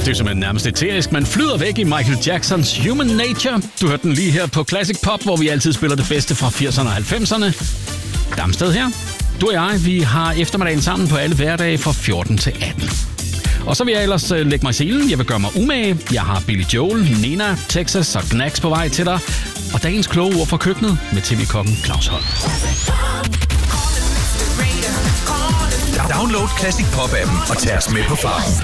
det er simpelthen nærmest eterisk. Man flyder væk i Michael Jacksons Human Nature. Du hørte den lige her på Classic Pop, hvor vi altid spiller det bedste fra 80'erne og 90'erne. Damsted her. Du og jeg, vi har eftermiddagen sammen på alle hverdage fra 14 til 18. Og så vil jeg ellers lægge mig i selen. Jeg vil gøre mig umage. Jeg har Billy Joel, Nina, Texas og Knacks på vej til dig. Og dagens kloge ord fra køkkenet med TV-kokken Claus Holm. Download Classic Pop-appen og tag os med på farten.